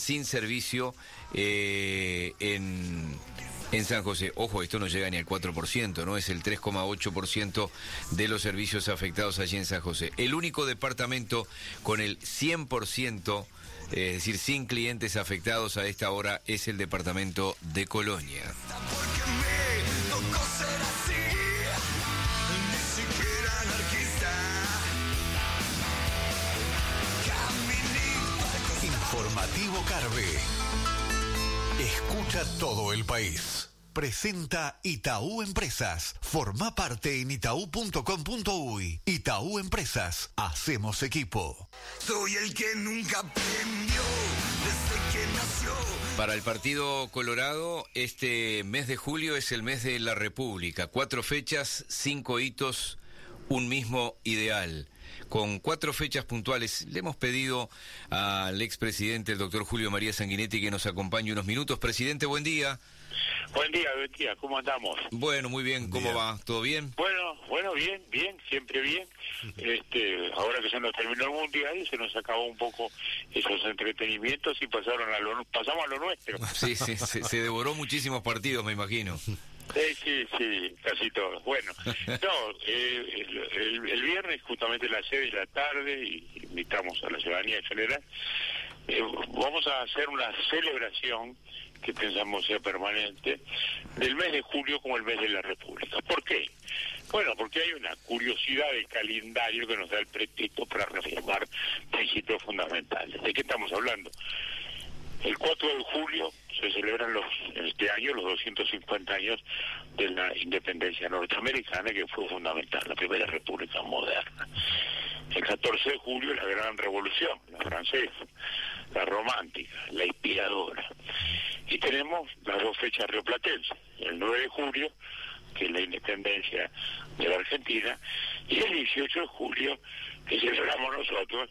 sin servicio en San José. Ojo, esto no llega ni al 4%, ¿no? Es el 3,8% de los servicios afectados allí en San José. El único departamento con el 100%, es decir, sin clientes afectados a esta hora, es el departamento de Colonia. Informativo Carve. Escucha todo el país. Presenta Itaú Empresas. Forma parte en itaú.com.uy. Itaú Empresas. Hacemos equipo. Soy el que nunca aprendió desde que nació. Para el Partido Colorado, este mes de julio es el mes de la República. 4 fechas, 5 hitos, un mismo ideal. Con 4 fechas puntuales, le hemos pedido al expresidente, el doctor Julio María Sanguinetti, que nos acompañe unos minutos. Presidente, buen día. Buen día, ¿cómo andamos? Bueno, muy bien, ¿cómo va? ¿Todo bien? Bueno, bien, siempre bien. Ahora que se nos terminó el Mundial, se nos acabó un poco esos entretenimientos y pasamos a lo nuestro. Sí, se devoró muchísimos partidos, me imagino. Sí, casi todos. Bueno, el viernes, justamente a las 6 de la tarde, y invitamos a la ciudadanía en general, vamos a hacer una celebración que pensamos sea permanente, del mes de julio como el mes de la República. ¿Por qué? Bueno, porque hay una curiosidad del calendario que nos da el pretexto para reafirmar principios fundamentales. ¿De qué estamos hablando? El 4 de julio se celebran este año los 250 años de la independencia norteamericana, que fue fundamental, la primera república moderna. El 14 de julio la gran revolución, la francesa, la romántica, la inspiradora. Y tenemos las 2 fechas rioplatenses, el 9 de julio, que es la independencia de la Argentina, y el 18 de julio, que celebramos nosotros,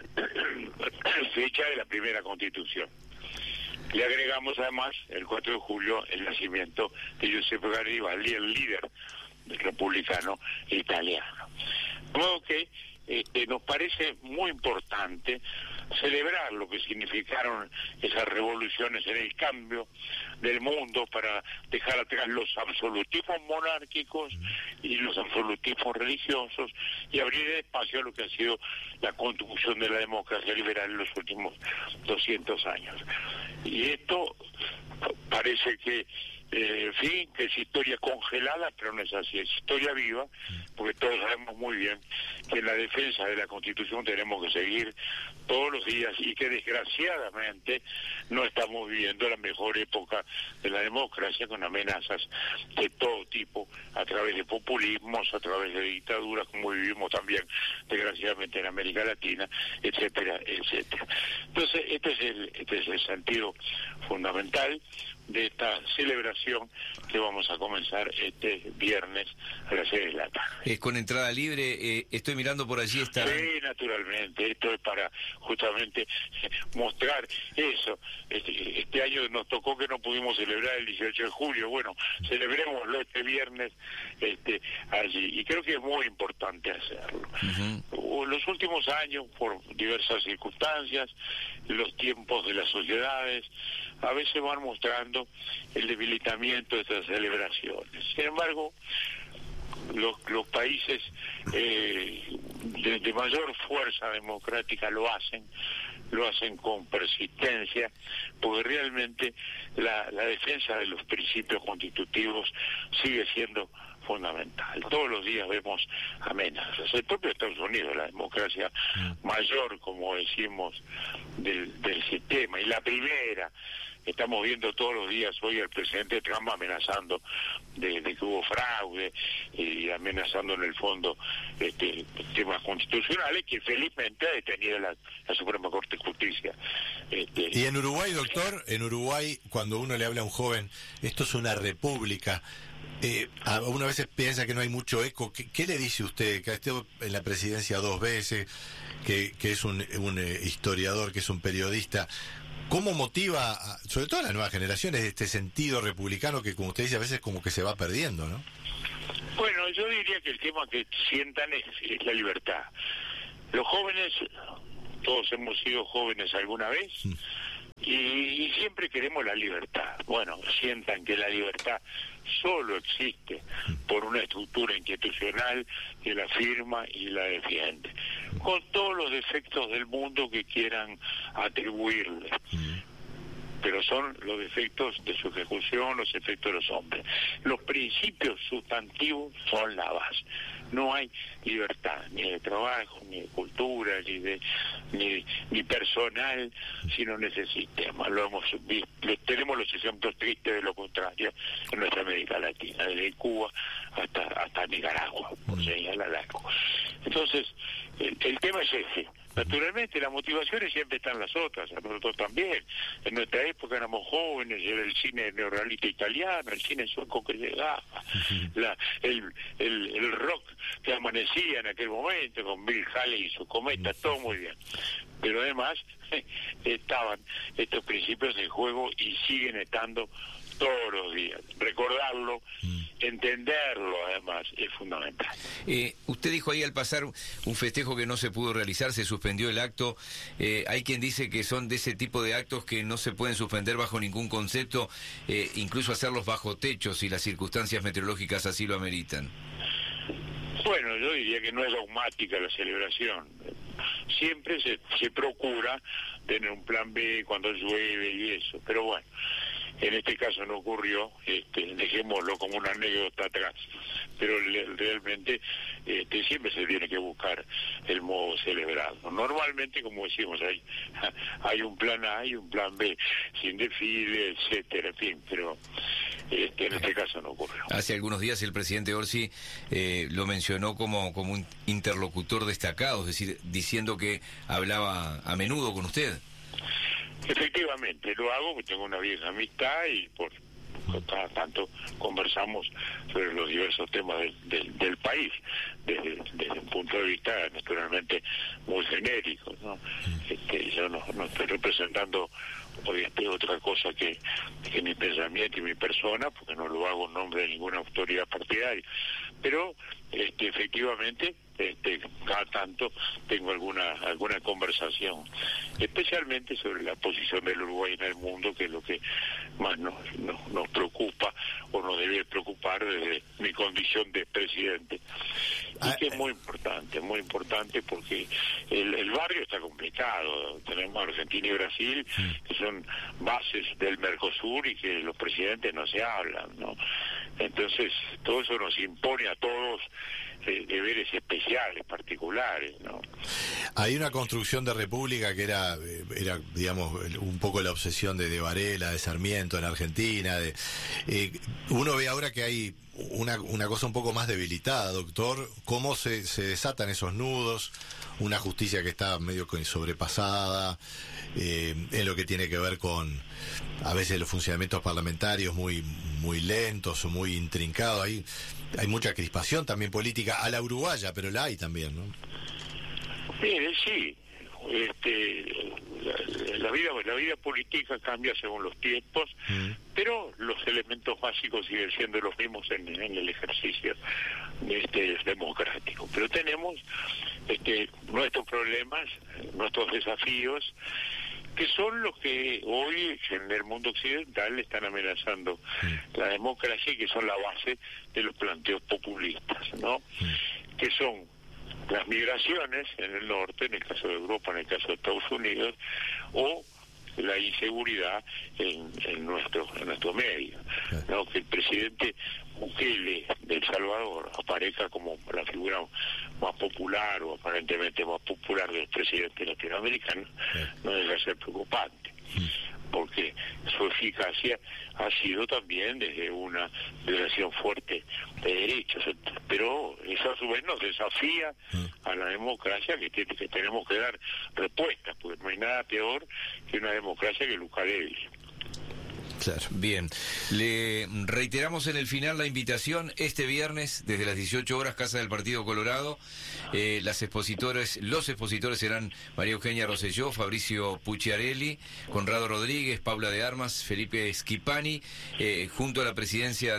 fecha de la primera Constitución. Le agregamos además el 4 de julio el nacimiento de Giuseppe Garibaldi, el líder republicano italiano. De modo que nos parece muy importante celebrar lo que significaron esas revoluciones en el cambio del mundo para dejar atrás los absolutismos monárquicos y los absolutismos religiosos y abrir espacio a lo que ha sido la construcción de la democracia liberal en los últimos 200 años. Y esto parece que que es historia congelada, pero no es así, es historia viva, porque todos sabemos muy bien que en la defensa de la Constitución tenemos que seguir todos los días y que desgraciadamente no estamos viviendo la mejor época de la democracia, con amenazas de todo tipo, a través de populismos, a través de dictaduras, como vivimos también desgraciadamente en América Latina, etcétera, etcétera. Entonces, este es el sentido fundamental de esta celebración que vamos a comenzar este viernes a las 6 de la tarde. ¿Es con entrada libre? Estoy mirando por allí, está... Sí, naturalmente, esto es para justamente mostrar eso. Este año nos tocó que no pudimos celebrar el 18 de julio, bueno, celebrémoslo este viernes allí, y creo que es muy importante hacerlo. Los últimos años, por diversas circunstancias, los tiempos de las sociedades, a veces van mostrando el debilitamiento de estas celebraciones. Sin embargo, los países de mayor fuerza democrática lo hacen con persistencia, porque realmente la defensa de los principios constitutivos sigue siendo fundamental. Todos los días vemos amenazas. El propio Estados Unidos, la democracia mayor, como decimos, del sistema, y la primera. Estamos viendo todos los días hoy al presidente Trump amenazando de que hubo fraude y amenazando en el fondo temas constitucionales que felizmente ha detenido la Suprema Corte de Justicia. Y en Uruguay, doctor, cuando uno le habla a un joven, esto es una república, una veces piensa que no hay mucho eco. ¿Qué le dice usted, que ha estado en la presidencia 2 veces, que es un historiador, que es un periodista? ¿Cómo motiva, sobre todo a las nuevas generaciones, este sentido republicano que, como usted dice, a veces como que se va perdiendo, ¿no? Bueno, yo diría que el tema que sientan es la libertad. Los jóvenes, todos hemos sido jóvenes alguna vez, y y siempre queremos la libertad. Bueno, sientan que la libertad solo existe por una estructura institucional que la firma y la defiende, con todos los defectos del mundo que quieran atribuirle. Pero son los defectos de su ejecución, los efectos de los hombres. Los principios sustantivos son la base. No hay libertad, ni de trabajo, ni de cultura, ni personal, si no necesitamos. Lo hemos visto, tenemos los ejemplos tristes de lo contrario en nuestra América Latina, desde Cuba hasta Nicaragua, por señalar algo. Entonces, el tema es ese. Naturalmente, las motivaciones siempre están las otras, a nosotros también. En nuestra época éramos jóvenes, era el cine neorrealista italiano, el cine sueco que llegaba, el rock que amanecía en aquel momento, con Bill Haley y su cometa, todo muy bien. Pero además, estaban estos principios en juego y siguen estando todos los días. Recordarlo, entenderlo además, es fundamental. Usted dijo ahí al pasar un festejo que no se pudo realizar, se suspendió el acto. Hay quien dice que son de ese tipo de actos que no se pueden suspender bajo ningún concepto, incluso hacerlos bajo techo si las circunstancias meteorológicas así lo ameritan. Bueno, yo diría que no es dogmática la celebración. Siempre se procura tener un plan B cuando llueve y eso, pero bueno, en este caso no ocurrió, dejémoslo como una anécdota atrás, pero realmente siempre se tiene que buscar el modo celebrado. Normalmente, como decimos, hay un plan A y un plan B, sin desfile, etcétera, en fin, pero en este caso no ocurrió. Hace algunos días el presidente Orsi lo mencionó como un interlocutor destacado, es decir, diciendo que hablaba a menudo con usted. Efectivamente, lo hago porque tengo una vieja amistad y por cada tanto conversamos sobre los diversos temas del país, desde un punto de vista naturalmente muy genérico, ¿no? Yo no estoy representando hoy otra cosa que mi pensamiento y mi persona, porque no lo hago en nombre de ninguna autoridad partidaria, pero efectivamente cada tanto tengo alguna conversación, especialmente sobre la posición del Uruguay en el mundo, que es lo que más nos preocupa o nos debe preocupar desde mi condición de presidente, y que es muy importante porque el barrio está complicado. Tenemos Argentina y Brasil, que son bases del Mercosur y que los presidentes no se hablan, ¿no? Entonces todo eso nos impone a todos deberes especiales, particulares, ¿no? Hay una construcción de república que era digamos, un poco la obsesión de Varela, de Sarmiento en Argentina. Uno ve ahora que hay una cosa un poco más debilitada, doctor. ¿Cómo se desatan esos nudos? Una justicia que está medio sobrepasada, en lo que tiene que ver con, a veces, los funcionamientos parlamentarios muy lentos o muy intrincados. Hay mucha crispación también política a la uruguaya, pero la hay también, ¿no? Mire, sí, la vida política cambia según los tiempos, pero los elementos básicos siguen siendo los mismos en el ejercicio democrático. Pero tenemos nuestros problemas, nuestros desafíos, que son los que hoy en el mundo occidental están amenazando la democracia y que son la base de los planteos populistas, ¿no? Que son las migraciones en el norte, en el caso de Europa, en el caso de Estados Unidos, o la inseguridad en nuestro medio, ¿no? Que el presidente Bukele de El Salvador aparezca como la figura más popular o aparentemente más popular de los presidentes latinoamericanos, no deja de ser preocupante, porque su eficacia ha sido también desde una relación fuerte de derechos, pero eso a su vez nos desafía a la democracia, que tenemos que dar respuestas, porque no hay nada peor que una democracia que luzca débil. Claro. Bien, le reiteramos en el final la invitación este viernes desde las 18 horas, Casa del Partido Colorado. Los expositores serán María Eugenia Rosselló, Fabricio Pucciarelli, Conrado Rodríguez, Paula de Armas, Felipe Schipani, junto a la presidencia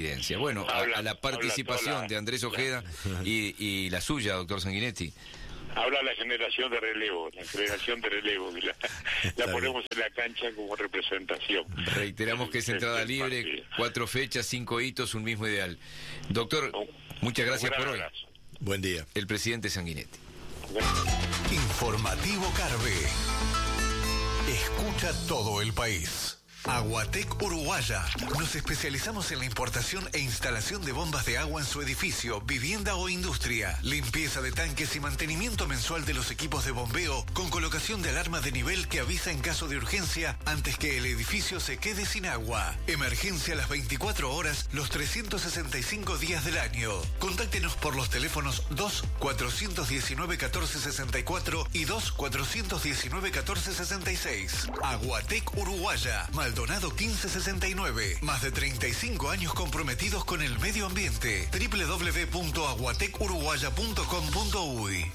Bueno, a la participación de Andrés Ojeda y la suya, doctor Sanguinetti. Habla la generación de relevo, que la ponemos en la cancha como representación. Reiteramos que es entrada libre, 4 fechas, 5 hitos, un mismo ideal. Doctor, muchas gracias por hoy. Buen día. El presidente Sanguinetti. Informativo Carve. Escucha todo el país. Aguatec Uruguaya. Nos especializamos en la importación e instalación de bombas de agua en su edificio, vivienda o industria. Limpieza de tanques y mantenimiento mensual de los equipos de bombeo con colocación de alarma de nivel que avisa en caso de urgencia antes que el edificio se quede sin agua. Emergencia a las 24 horas, los 365 días del año. Contáctenos por los teléfonos 2-419-1464 y 2-419-1466. Aguatec Uruguaya. Maldonado 1569. Más de 35 años comprometidos con el medio ambiente. www.aguatecuruguaya.com.uy.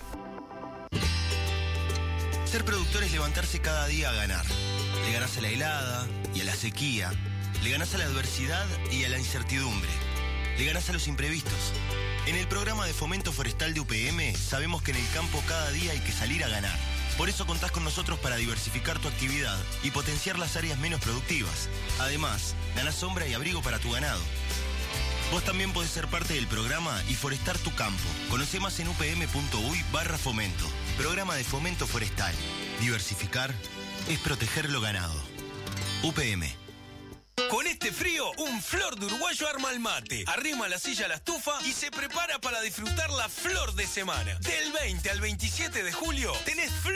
Ser productor es levantarse cada día a ganar. Le ganás a la helada y a la sequía. Le ganás a la adversidad y a la incertidumbre. Le ganás a los imprevistos. En el programa de fomento forestal de UPM sabemos que en el campo cada día hay que salir a ganar. Por eso contás con nosotros para diversificar tu actividad y potenciar las áreas menos productivas. Además, ganás sombra y abrigo para tu ganado. Vos también podés ser parte del programa y forestar tu campo. Conocé más en upm.uy/fomento. Programa de fomento forestal. Diversificar es proteger lo ganado. UPM. Con este frío, un flor de uruguayo arma el mate, arrima la silla a la estufa y se prepara para disfrutar la flor de semana. Del 20 al 27 de julio tenés flor